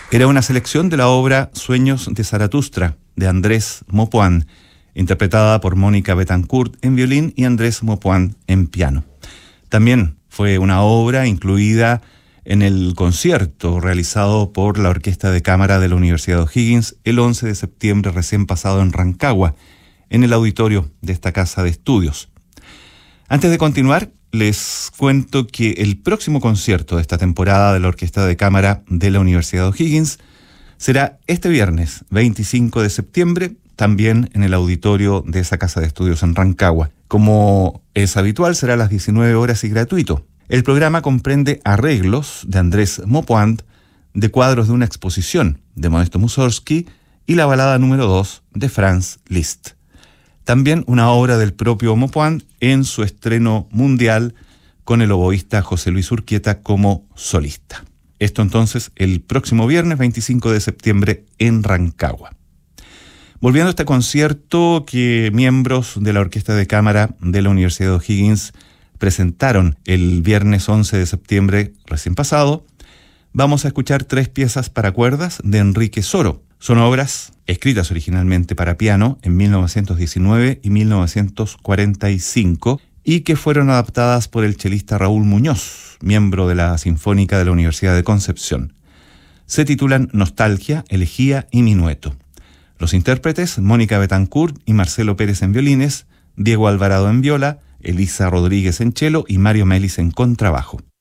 Era una selección de la obra Sueños de Zaratustra, de Andrés Maupassant, interpretada por Mónica Betancourt en violín y Andrés Maupassant en piano. También fue una obra incluida en el concierto realizado por la Orquesta de Cámara de la Universidad de O'Higgins el 11 de septiembre recién pasado en Rancagua, en el auditorio de esta casa de estudios. Antes de continuar, les cuento que el próximo concierto de esta temporada de la Orquesta de Cámara de la Universidad de O'Higgins será este viernes 25 de septiembre, también en el auditorio de esa casa de estudios en Rancagua. Como es habitual, será a las 19 horas y gratuito. El programa comprende arreglos de Andrés Maupassant, de cuadros de una exposición de Modesto Mussorgsky y la balada número 2 de Franz Liszt. También una obra del propio Maupassant en su estreno mundial con el oboísta José Luis Urquieta como solista. Esto entonces el próximo viernes 25 de septiembre en Rancagua. Volviendo a este concierto que miembros de la Orquesta de Cámara de la Universidad de O'Higgins presentaron el viernes 11 de septiembre recién pasado, vamos a escuchar 3 piezas para cuerdas de Enrique Soro. Son obras escritas originalmente para piano en 1919 y 1945 y que fueron adaptadas por el chelista Raúl Muñoz, miembro de la Sinfónica de la Universidad de Concepción. Se titulan Nostalgia, Elegía y Minueto. Los intérpretes, Mónica Betancourt y Marcelo Pérez en violines, Diego Alvarado en viola, Elisa Rodríguez en cello y Mario Melis en contrabajo.